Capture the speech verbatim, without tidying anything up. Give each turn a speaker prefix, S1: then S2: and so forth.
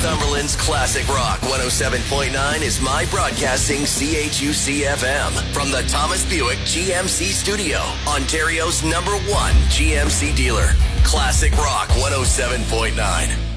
S1: Northumberland's Classic Rock one oh seven point nine is My Broadcasting C H U C F M from the Thomas Buick G M C studio, Ontario's number one G M C dealer. Classic Rock one oh seven point nine.